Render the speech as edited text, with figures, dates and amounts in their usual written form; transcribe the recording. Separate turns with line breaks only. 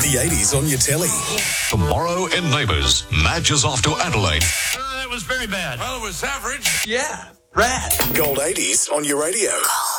the 80s on your telly.
Tomorrow in Neighbours, matches off to Adelaide.
That was very bad.
Well, it was average.
Yeah, rad.
Gold 80s on your radio.